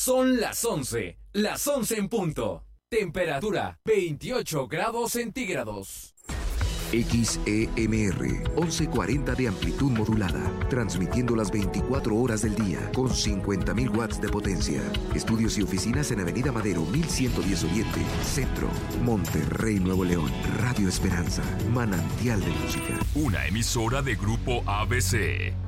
Son las 11 en punto. Temperatura 28 grados centígrados. XEMR 1140 de amplitud modulada, transmitiendo las 24 horas del día con 50.000 watts de potencia. Estudios y oficinas en Avenida Madero 1110 Oriente, Centro, Monterrey, Nuevo León. Radio Esperanza, manantial de música. Una emisora de Grupo ABC.